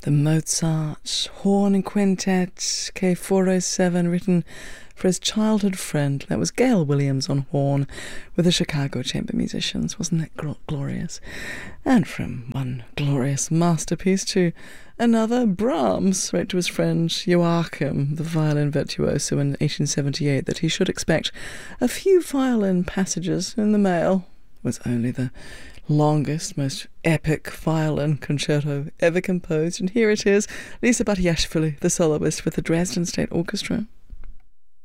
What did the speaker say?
The Mozart Horn Quintet K407, written for his childhood friend. That was Gail Williams on horn with the Chicago Chamber Musicians. Wasn't that glorious? And from one glorious masterpiece to another, Brahms wrote to his friend Joachim, the violin virtuoso, in 1878 that he should expect a few violin passages in the mail. It was only the longest, most epic violin concerto ever composed, and here it is, Lisa Batiashvili, the soloist with the Dresden State Orchestra.